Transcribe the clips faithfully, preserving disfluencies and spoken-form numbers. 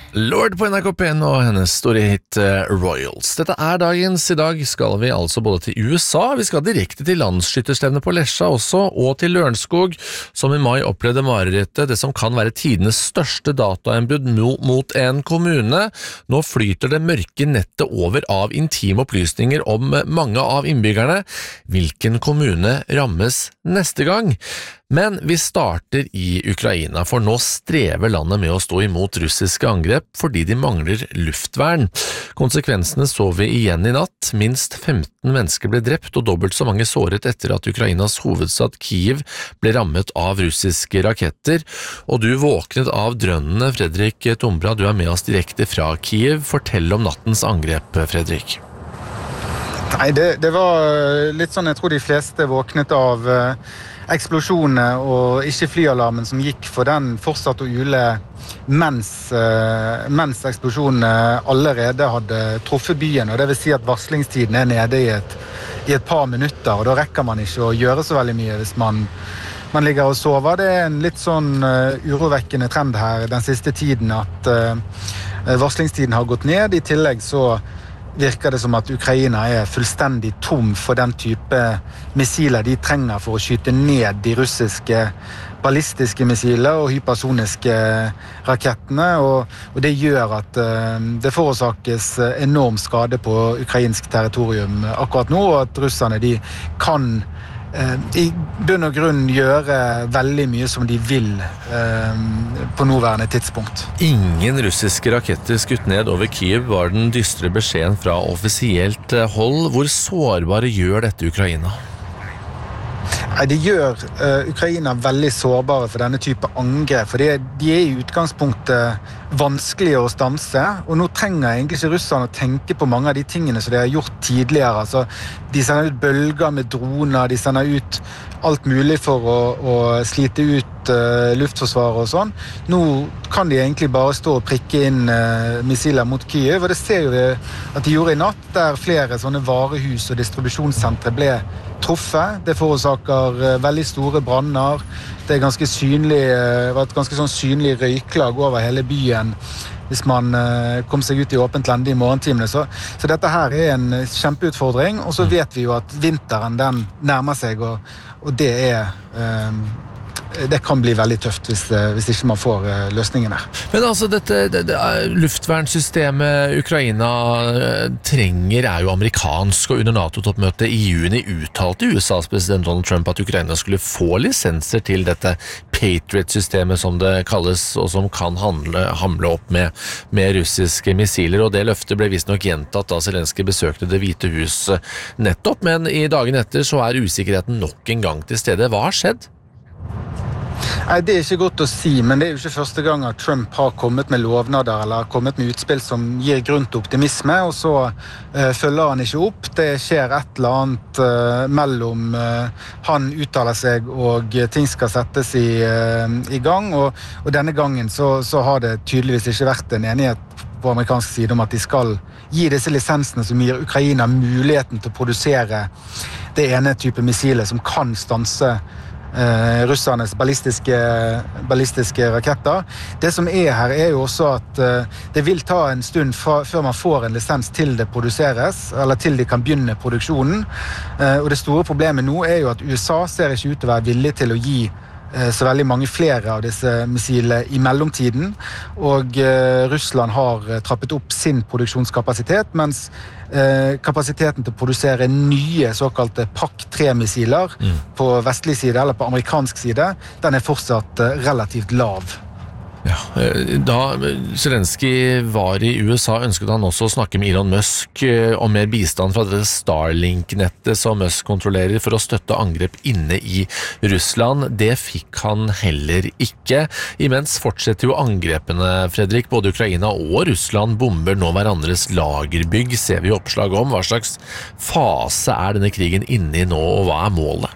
Lord på N R K P N og hennes store hit uh, Royals. Dette er dagens. I dag skal vi altså både til U S A, vi skal direkte til landsskytterstevnet på Lesja også, og til Lørenskog, som i mai opplevde marerittet, det som kan være tidenes største datainnbrudd mot en kommune. Nå flyter det mørke nettet over av intime opplysninger om mange av innbyggerne. Hvilken kommune rammes neste gang? Men vi starter i Ukraina, for nå strever landet med å stå imot russiske angrep fordi de mangler luftvern. Konsekvensene så vi igjen i natt. Minst femten mennesker ble drept og dobbelt så mange såret etter at Ukrainas hovedstad Kyiv ble rammet av russiske raketter. Og du våknet av drønnene, Fredrik Tombra, du er med oss direkte fra Kyiv. Fortell om nattens angrep, Fredrik. Nei, det, det var litt sånn, jeg tror de fleste våknet av uh, eksplosjoner og ikke flyalarmen som gikk, for den fortsatte å ule mens, uh, mens eksplosjonene allerede hadde truffet byen, og det vil si at varslingstiden er nede i et, i et par minutter, og da rekker man ikke å gjøre så veldig mye hvis man, man ligger og sover. Det er en litt sånn uh, urovekkende trend her den siste tiden, at uh, varslingstiden har gått ned. I tillegg så virker det som at Ukraina er fullstendig tom for den type missiler de trenger for å skyte ned de russiske ballistiske missiler og hypersoniske rakettene, og, og det gjør at uh, det forårsakes enorm skade på ukrainsk territorium akkurat nå, og at russerne de kan i bunn og grunn gjøre veldig mye som de vil eh, på nåværende tidspunkt. Ingen russiske raketter skutt ned over Kyiv var den dystre beskjeden fra offisielt hold. Hvor sårbare gjør dette Ukraina? Nei, det gjør uh, Ukraina veldig sårbare for denne type angrep, for de, de er i utgangspunktet vanskelige å stanse, og nå trenger egentlig ikke russerne å tenke på mange av de tingene som de har gjort tidligere. Altså, de sender ut bølger med droner, de sender ut alt mulig for å, å slite ut uh, luftforsvaret og sånn. Nå kan de egentlig bare stå og prikke inn uh, missiler mot Kyiv, og det ser jo vi at de gjorde i natt, der flere sånne varehus og distribusjonssentre ble truffet. Det forårsaker uh, veldig store branner. Det er ganske synlig, uh, var et ganske sånn synlig røyklag over hele byen hvis man uh, kom seg ut i åpent lende i morgentimene. Så, så dette her er en kjempeutfordring, og så vet vi jo at vinteren den nærmer seg, og, og det er um, det kan bli veldig tøft hvis, hvis ikke man får løsningene. Men altså, dette det, det, luftvernsystemet Ukraina trenger er jo amerikansk, og under NATO-toppmøtet i juni uttalte U S A's president Donald Trump at Ukraina skulle få lisenser til dette Patriot-systemet som det kalles, og som kan handle, hamle opp med, med russiske missiler, og det løftet ble vist nok gjentatt da Zelenskyj besøkte Det hvite hus nettopp, men i dagen etter så er usikkerheten nok en gang til stede. Hva har skjedd? Nei, det er ikke godt å si, men det er jo ikke første gang at Trump har kommet med lovnader eller kommet med utspill som gir grunn til optimisme, og så uh, følger han ikke opp. Det skjer et eller annet uh, mellom uh, han uttaler seg og ting skal settes i, uh, i gang, og, og denne gangen så, så har det tydeligvis ikke vært en enighet på amerikansk side om at de skal gi disse lisensene som gir Ukraina muligheten til å produsere det ene type missilet som kan stanse Uh, russernes ballistiske, ballistiske raketter. Det som er her er jo også at uh, det vil ta en stund fra, før man får en lisens til det produseres, eller til de kan begynne produksjonen. Uh, og det store problemet nå er jo at U S A ser ikke ut til å være villig til å gi uh, så veldig mange flere av disse missilene i mellomtiden, og uh, Russland har uh, trappet opp sin produksjonskapasitet, mens kapasiteten til å produsere nye såkalte P A C tre missiler mm. på vestlig side eller på amerikansk side, den er fortsatt relativt lav. Ja, da Zelenskyj var i U S A ønsket han også å snakke med Elon Musk om mer bistand fra det Starlink-nettet som Musk kontrollerer for å støtte angrep inne i Russland. Det fikk han heller ikke. Imens fortsetter jo angrepene, Fredrik. Både Ukraina og Russland bomber nå hverandres lagerbygg, ser vi oppslag om. Hva slags fase er denne krigen inne i nå, og hva er målet?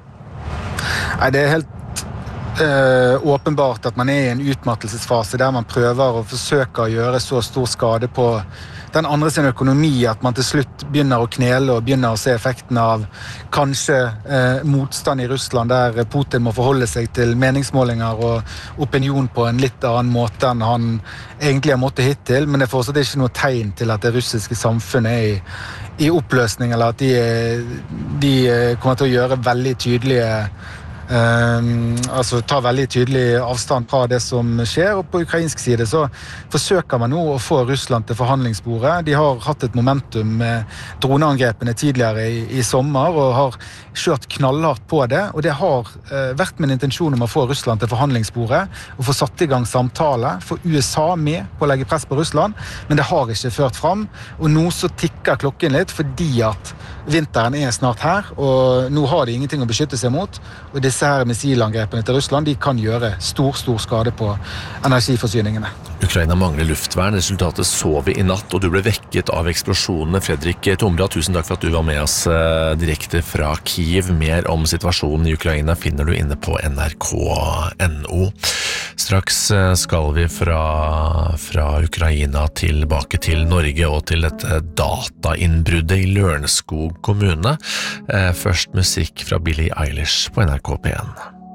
Nei, det er helt Uh, åpenbart at man er i en utmattelsesfase der man prøver å forsøke å gjøre så stor skade på den andre sin økonomi, at man til slutt begynner å knele og begynner å se effekten av kanskje eh, motstand i Russland, der Putin må forholde seg til meningsmålinger og opinion på en litt annen måte enn han egentlig har måttet hittil, men det er fortsatt ikke noe tegn til at det russiske samfunnet er i, i oppløsning, eller at de, de kommer til å gjøre veldig tydelige Um, altså ta veldig tydelig avstand fra det som skjer, og på ukrainsk side så forsøker man nå å få Russland til forhandlingsbordet. De har hatt et momentum med droneangrepene tidligere i, i sommer og har kjørt knallhardt på det, og det har uh, vært min intensjon om å få Russland til forhandlingsbordet og få satt i gang samtale, få U S A med på å legge press på Russland, men det har ikke ført fram, og nå så tikker klokken litt fordi at vinteren er snart her, og nå har de ingenting å beskytte seg mot, og disse her missilangrepene til Russland, de kan gjøre stor, stor skade på energiforsyningene. Ukraina mangler luftvern, resultatet så vi i natt, og du ble vekket av eksplosjonene. Fredrik Tomra, tusen takk for at du var med oss eh, direkte fra Kiev. Mer om situasjonen i Ukraina finner du inne på N R K punktum N O. Straks skal vi fra, fra Ukraina tilbake til Norge og til et datainnbruddet i Lørenskog kommune. Først musikk fra Billie Eilish på N R K P en.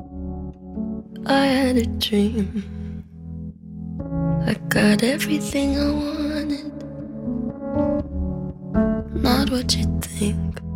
I had a dream. I got everything I wanted. Not what you think.